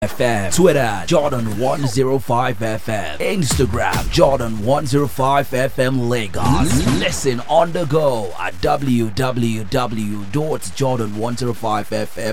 FM, Twitter Jordan105FM, Instagram Jordan105FM Lagos. Listen on the go at www.jordan105fm